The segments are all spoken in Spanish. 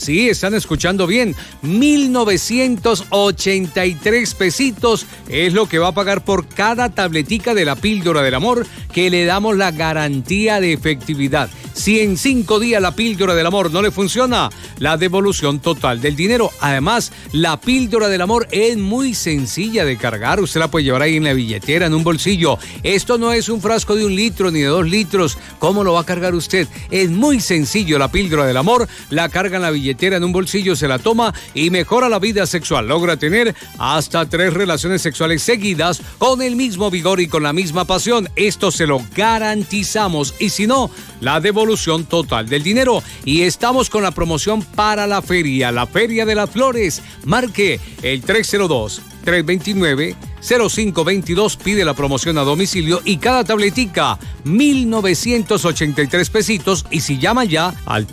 Sí, están escuchando bien. 1,983 pesitos es lo que va a pagar por cada tabletica de la píldora del amor, que le damos la garantía de efectividad. Si en 5 días la píldora del amor no le funciona, la devolución total del dinero. Además, la píldora del amor es muy sencilla de cargar. Usted la puede llevar ahí en la billetera, en un bolsillo. Esto no es un frasco de 1 litro ni de 2 litros. ¿Cómo lo va a cargar usted? Es muy sencillo. La píldora del amor la carga en la billetera, en un bolsillo, se la toma y mejora la vida sexual. Logra tener hasta 3 relaciones sexuales seguidas con el mismo vigor y con la misma pasión. Esto se lo garantizamos. Y si no, la devolución total del dinero. Y estamos con la promoción para la Feria de las Flores. Marque el 302-329-0522, pide la promoción a domicilio y cada tabletica 1,983 pesitos. Y si llama ya al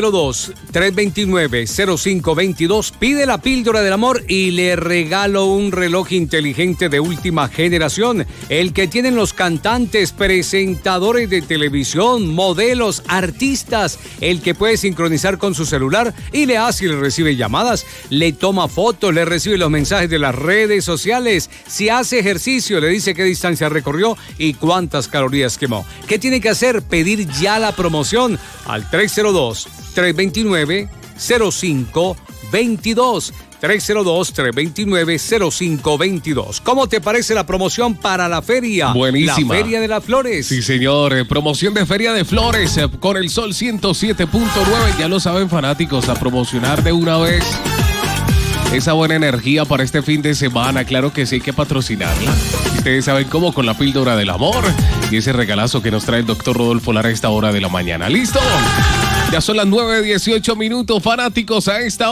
302-329-0522, pide la píldora del amor y le regalo un reloj inteligente de última generación, el que tienen los cantantes, presentadores de televisión, modelos, artistas, el que puede sincronizar con su celular y le hace y le recibe llamadas, le toma fotos, le recibe los mensajes de las redes sociales. Si hace ejercicio, le dice qué distancia recorrió y cuántas calorías quemó. ¿Qué tiene que hacer? Pedir ya la promoción al 302-329-0522. 302-329-0522. ¿Cómo te parece la promoción para la feria? Buenísima. La Feria de las Flores. Sí, señor. Promoción de Feria de Flores con el Sol 107.9. Ya lo saben, fanáticos, a promocionar de una vez esa buena energía para este fin de semana. Claro que sí, hay que patrocinarla. Ustedes saben cómo, con la píldora del amor y ese regalazo que nos trae el doctor Rodolfo Lara a esta hora de la mañana. ¿Listo? Ya son las 9:18 minutos, fanáticos, a esta hora.